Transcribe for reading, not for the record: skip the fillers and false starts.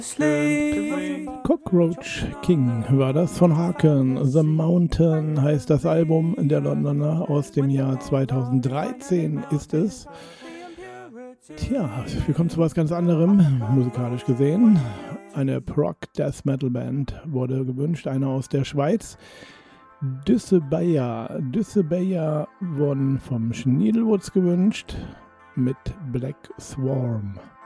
Cockroach King war das von Haken. The Mountain heißt das Album der Londoner aus dem Jahr 2013 ist es. Tja, wir kommen zu was ganz anderem, musikalisch gesehen. Eine Prog-Death-Metal-Band wurde gewünscht, eine aus der Schweiz. Düssebeyer wurden vom Schniedelwutz gewünscht mit Black Swarm.